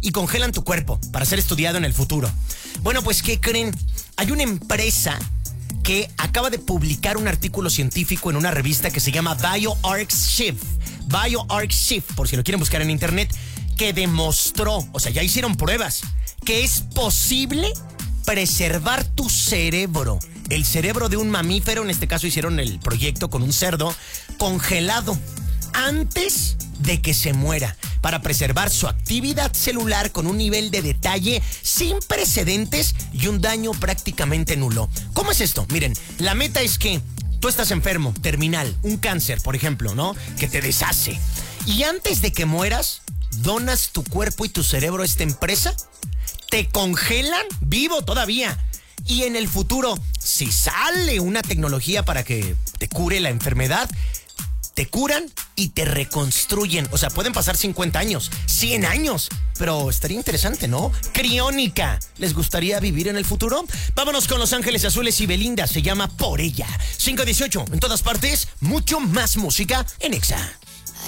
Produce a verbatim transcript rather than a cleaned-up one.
y congelan tu cuerpo para ser estudiado en el futuro. Bueno, pues, ¿qué creen? Hay una empresa que acaba de publicar un artículo científico en una revista que se llama BioArchive. BioArchive, por si lo quieren buscar en internet, que demostró, o sea, ya hicieron pruebas, que es posible preservar tu cerebro, el cerebro de un mamífero, en este caso hicieron el proyecto con un cerdo, congelado antes de que se muera, para preservar su actividad celular con un nivel de detalle sin precedentes y un daño prácticamente nulo. ¿Cómo es esto? Miren, la meta es que tú estás enfermo, terminal, un cáncer, por ejemplo, ¿no? Que te deshace. Y antes de que mueras, donas tu cuerpo y tu cerebro a esta empresa, te congelan vivo todavía. Y en el futuro, si sale una tecnología para que te cure la enfermedad, te curan y te reconstruyen. O sea, pueden pasar cincuenta años, cien años. Pero estaría interesante, ¿no? Criónica. ¿Les gustaría vivir en el futuro? Vámonos con Los Ángeles Azules y Belinda. Se llama Por Ella. cinco dieciocho. En todas partes, mucho más música en Exa.